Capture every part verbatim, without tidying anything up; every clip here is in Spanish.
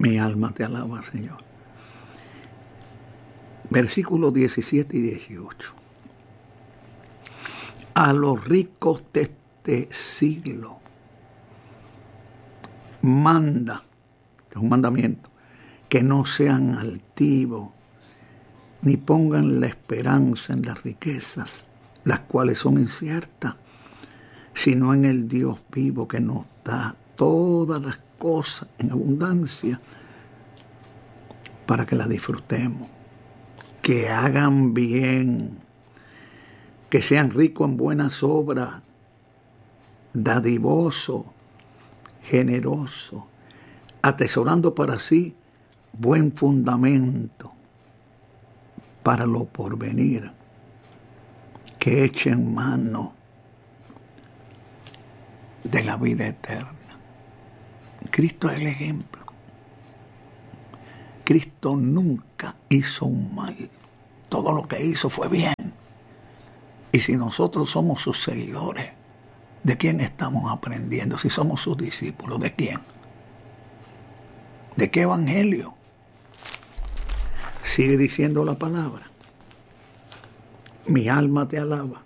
Mi alma te alaba, Señor. Versículos diecisiete y dieciocho. A los ricos de este siglo manda, es un mandamiento, que no sean altivos, ni pongan la esperanza en las riquezas, las cuales son inciertas, sino en el Dios vivo que nos da todas las cosas en abundancia para que las disfrutemos. Que hagan bien, que sean ricos en buenas obras, dadivosos, generosos, atesorando para sí buen fundamento para lo porvenir, que echen mano de la vida eterna. Cristo es el ejemplo. Cristo nunca hizo un mal. Todo lo que hizo fue bien. Y si nosotros somos sus seguidores, ¿de quién estamos aprendiendo? Si somos sus discípulos, ¿de quién? ¿De qué evangelio? Sigue diciendo la palabra. Mi alma te alaba.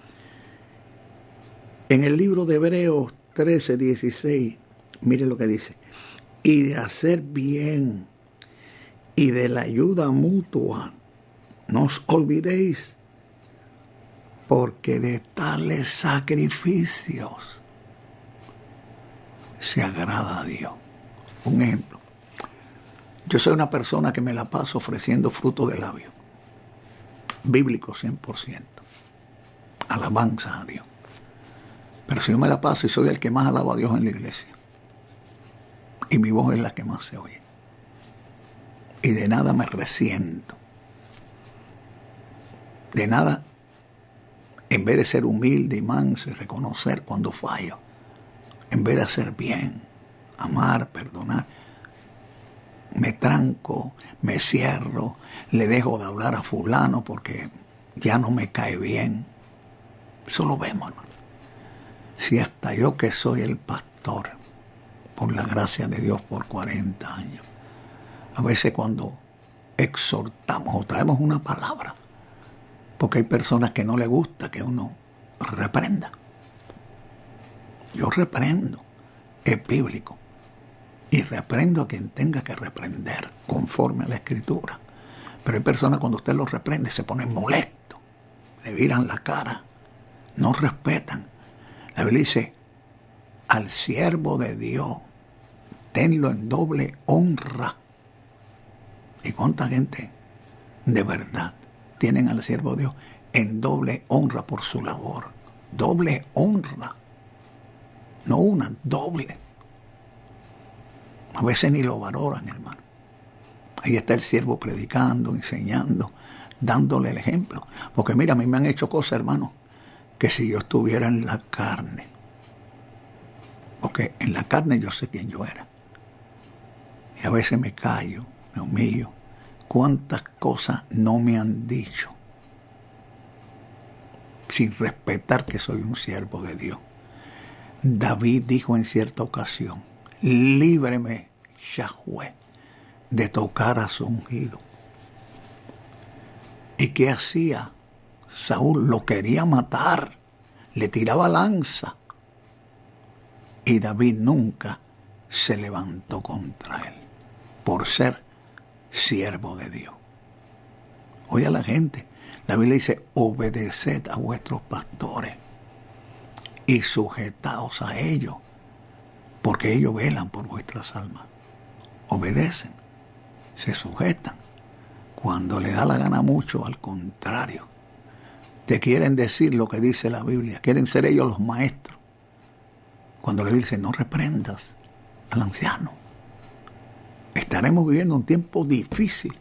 En el libro de Hebreos trece, dieciséis, mire lo que dice. Y de hacer bien y de la ayuda mutua, no os olvidéis, porque de tales sacrificios se agrada a Dios. Un ejemplo. Yo soy una persona que me la paso ofreciendo fruto de labio. Bíblico cien por ciento. Alabanza a Dios. Pero si yo me la paso y soy el que más alaba a Dios en la iglesia, y mi voz es la que más se oye, y de nada me resiento, de nada, en vez de ser humilde y manso y reconocer cuando fallo, en vez de hacer bien, amar, perdonar, me tranco, me cierro, le dejo de hablar a fulano porque ya no me cae bien. Eso lo vemos, hermano. Si hasta yo, que soy el pastor, por la gracia de Dios, por cuarenta años, a veces cuando exhortamos o traemos una palabra, porque hay personas que no les gusta que uno reprenda. Yo reprendo, es bíblico, y reprendo a quien tenga que reprender, conforme a la Escritura. Pero hay personas, cuando usted los reprende, se ponen molestos, le viran la cara, no respetan. La Biblia dice, al siervo de Dios, tenlo en doble honra. ¿Y cuánta gente de verdad tienen al siervo de Dios en doble honra por su labor? Doble honra. No una, doble. A veces ni lo valoran, hermano. Ahí está el siervo predicando, enseñando, dándole el ejemplo. Porque mira, a mí me han hecho cosas, hermano, que si yo estuviera en la carne, porque en la carne yo sé quién yo era, y a veces me callo, me humillo. Cuántas cosas no me han dicho sin respetar que soy un siervo de Dios. David dijo en cierta ocasión, líbreme, Yahweh, de tocar a su ungido. ¿Y qué hacía? Saúl lo quería matar, le tiraba lanza, y David nunca se levantó contra él, por ser siervo de Dios. Oye a la gente, la Biblia dice, obedeced a vuestros pastores y sujetaos a ellos, porque ellos velan por vuestras almas. Obedecen, se sujetan. Cuando le da la gana mucho, al contrario, te quieren decir lo que dice la Biblia, quieren ser ellos los maestros. Cuando le dice, no reprendas al anciano. Estaremos viviendo un tiempo difícil.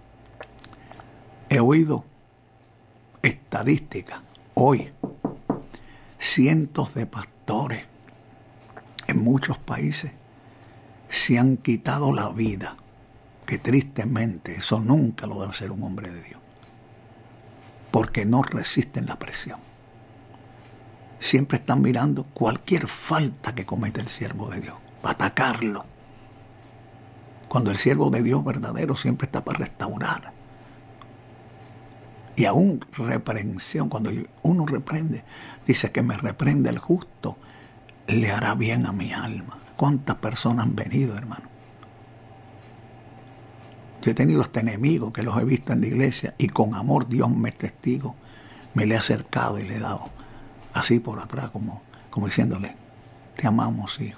He oído estadísticas hoy, cientos de pastores en muchos países se han quitado la vida, que tristemente eso nunca lo debe hacer un hombre de Dios, porque no resisten la presión. Siempre están mirando cualquier falta que cometa el siervo de Dios, para atacarlo. Cuando el siervo de Dios verdadero siempre está para restaurar. Y aún reprensión, cuando uno reprende, dice que me reprende el justo, le hará bien a mi alma. ¿Cuántas personas han venido, hermano? Yo he tenido hasta enemigos que los he visto en la iglesia y con amor Dios me es testigo. Me le he acercado y le he dado así por atrás, como, como diciéndole, te amamos, hijo.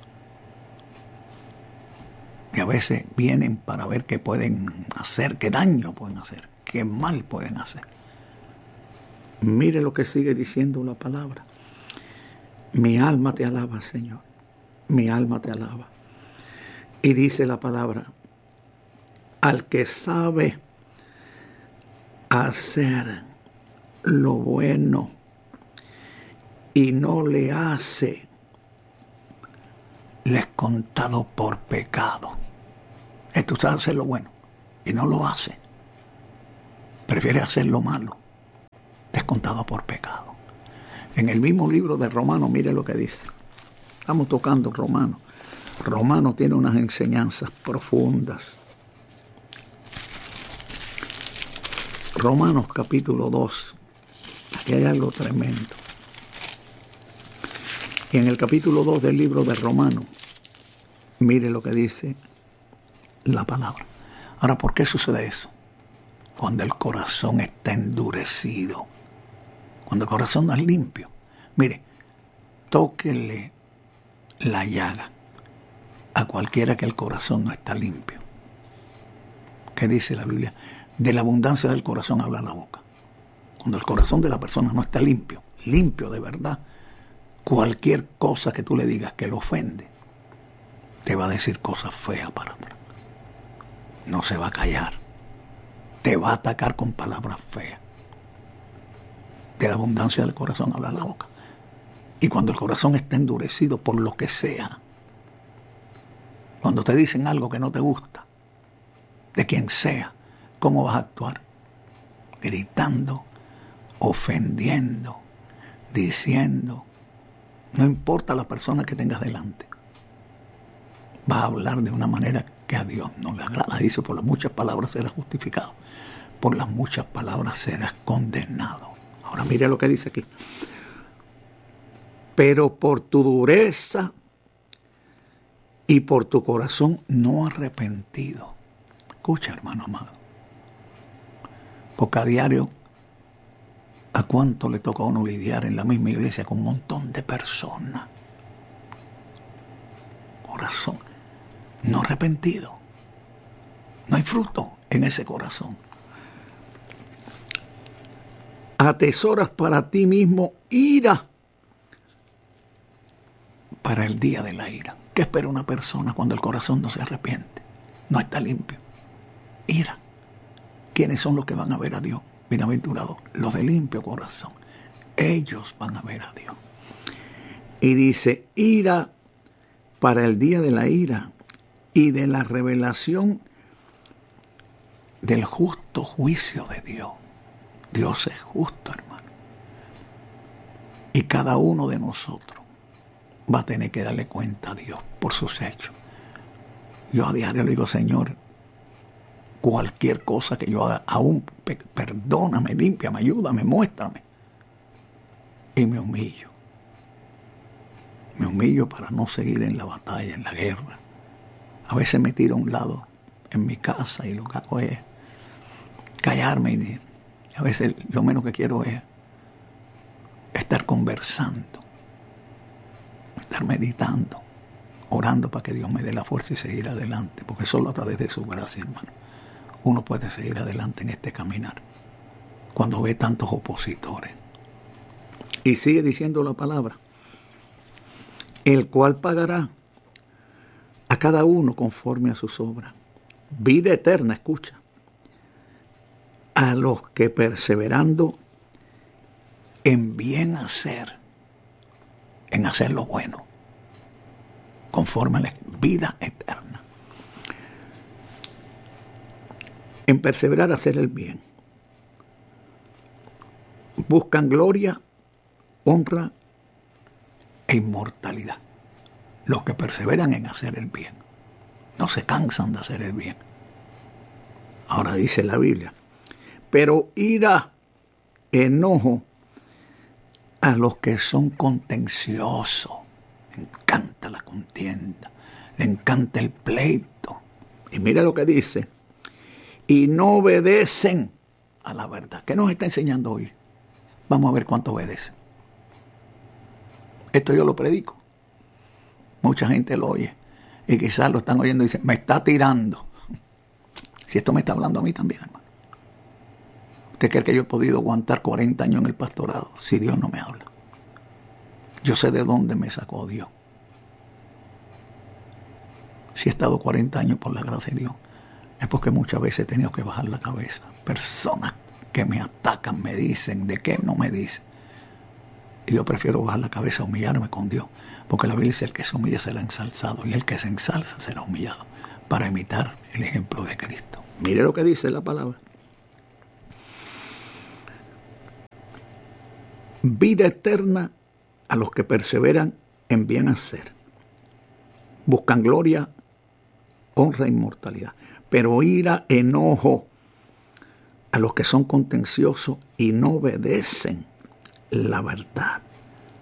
Y a veces vienen para ver qué pueden hacer, qué daño pueden hacer, qué mal pueden hacer. Mire lo que sigue diciendo la palabra. Mi alma te alaba, Señor. Mi alma te alaba. Y dice la palabra, al que sabe hacer lo bueno y no le hace, le es contado por pecado. Esto sabe hacer lo bueno y no lo hace. Prefiere hacer lo malo. Es contado por pecado. En el mismo libro de Romanos, mire lo que dice. Estamos tocando Romanos. Romanos tiene unas enseñanzas profundas. Romanos capítulo dos. Aquí hay algo tremendo. Y en el capítulo dos del libro de Romanos, mire lo que dice la palabra. Ahora, ¿por qué sucede eso? Cuando el corazón está endurecido. Cuando el corazón no es limpio. Mire, tóquele la llaga a cualquiera que el corazón no está limpio. ¿Qué dice la Biblia? De la abundancia del corazón habla la boca. Cuando el corazón de la persona no está limpio, limpio de verdad, cualquier cosa que tú le digas que lo ofende, te va a decir cosas feas para atrás. No se va a callar. Te va a atacar con palabras feas. De la abundancia del corazón habla la boca. Y cuando el corazón está endurecido por lo que sea, cuando te dicen algo que no te gusta, de quien sea, ¿cómo vas a actuar? Gritando, ofendiendo, diciendo, no importa la persona que tengas delante, vas a hablar de una manera que a Dios no le agrada. Dice, por las muchas palabras serás justificado, por las muchas palabras serás condenado. Ahora mire lo que dice aquí. Pero por tu dureza y por tu corazón no arrepentido. Escucha, hermano amado. Porque a diario, ¿a cuánto le toca a uno lidiar en la misma iglesia con un montón de personas? Corazón no arrepentido. No hay fruto en ese corazón. Atesoras para ti mismo ira para el día de la ira. ¿Qué espera una persona cuando el corazón no se arrepiente? No está limpio. Ira. ¿Quiénes son los que van a ver a Dios? Bienaventurados, los de limpio corazón. Ellos van a ver a Dios. Y dice, ira para el día de la ira y de la revelación del justo juicio de Dios. Dios es justo, hermano. Y cada uno de nosotros va a tener que darle cuenta a Dios por sus hechos. Yo a diario le digo, Señor, cualquier cosa que yo haga, aún perdóname, límpiame, ayúdame, muéstrame. Y me humillo. Me humillo para no seguir en la batalla, en la guerra. A veces me tiro a un lado en mi casa y lo que hago es callarme y a veces lo menos que quiero es estar conversando, estar meditando, orando para que Dios me dé la fuerza y seguir adelante, porque solo a través de su gracia, hermano, uno puede seguir adelante en este caminar cuando ve tantos opositores. Y sigue diciendo la palabra, el cual pagará a cada uno conforme a sus obras. Vida eterna, escucha, a los que perseverando en bien hacer, en hacer lo bueno, conforme a la vida eterna. En perseverar a hacer el bien. Buscan gloria, honra e inmortalidad. Los que perseveran en hacer el bien. no se cansan de hacer el bien. Ahora dice la Biblia, pero ira, enojo a los que son contenciosos. Le encanta la contienda, le encanta el pleito. Y mira lo que dice, y no obedecen a la verdad. ¿Qué nos está enseñando hoy? Vamos a ver cuánto obedecen. Esto yo lo predico. Mucha gente lo oye. Y quizás lo están oyendo y dicen, me está tirando. Si esto me está hablando a mí también, hermano. ¿Usted cree que yo he podido aguantar cuarenta años en el pastorado si Dios no me habla? Yo sé de dónde me sacó Dios. Si he estado cuarenta años por la gracia de Dios, es porque muchas veces he tenido que bajar la cabeza. Personas que me atacan, me dicen, ¿de qué no me dicen? Y yo prefiero bajar la cabeza, humillarme con Dios. Porque la Biblia dice, el que se humilla será ensalzado y el que se ensalza será humillado, para imitar el ejemplo de Cristo. Mire lo que dice la palabra. Vida eterna a los que perseveran en bien hacer. Buscan gloria, honra e inmortalidad. Pero ira, enojo a los que son contenciosos y no obedecen la verdad.